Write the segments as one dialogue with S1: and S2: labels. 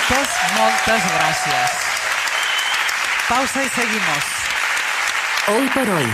S1: Moltes gràcies. Pausa y seguimos.
S2: Hoy por hoy.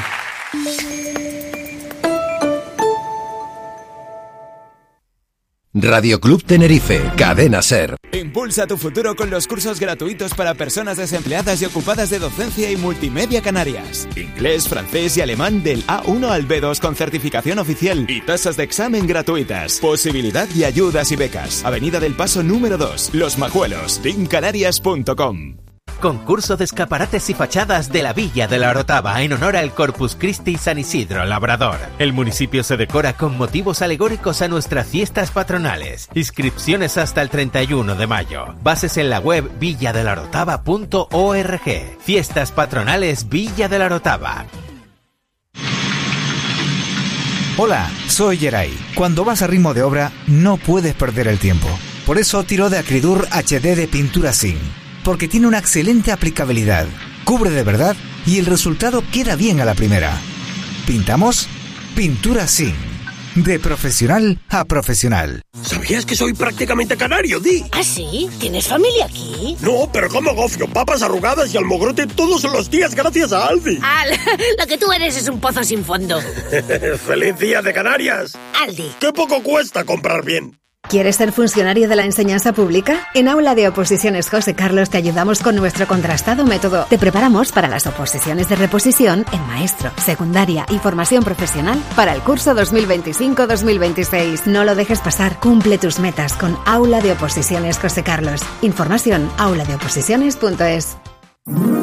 S3: Radio Club Tenerife, Cadena Ser.
S4: Impulsa tu futuro con los cursos gratuitos para personas desempleadas y ocupadas de docencia y multimedia Canarias. Inglés, francés y alemán del A1 al B2 con certificación oficial y tasas de examen gratuitas. Posibilidad de ayudas y becas. Avenida del Paso número 2, Los Majuelos, teamcanarias.com.
S5: Concurso de escaparates y fachadas de la Villa de la Orotava en honor al Corpus Christi San Isidro Labrador. El municipio se decora con motivos alegóricos a nuestras fiestas patronales. Inscripciones hasta el 31 de mayo. Bases en la web villadelarotava.org. Fiestas patronales Villa de la Orotava.
S6: Hola, soy Geray. Cuando vas a ritmo de obra, no puedes perder el tiempo. Por eso tiro de Acridur HD de pintura zinc. Porque tiene una excelente aplicabilidad, cubre de verdad y el resultado queda bien a la primera. ¿Pintamos? Pintura zinc. De profesional a profesional.
S7: ¿Sabías que soy prácticamente canario, Di?
S8: ¿Ah, sí? ¿Tienes familia aquí?
S7: No, pero como gofio, papas arrugadas y almogrote todos los días gracias a Aldi.
S8: Lo que tú eres es un pozo sin fondo.
S7: ¡Feliz día de Canarias!
S8: Aldi.
S7: ¡Qué poco cuesta comprar bien!
S9: ¿Quieres ser funcionario de la enseñanza pública? En Aula de Oposiciones José Carlos te ayudamos con nuestro contrastado método. Te preparamos para las oposiciones de reposición en maestro, secundaria y formación profesional para el curso 2025-2026. No lo dejes pasar. Cumple tus metas con Aula de Oposiciones José Carlos. Información auladeoposiciones.es.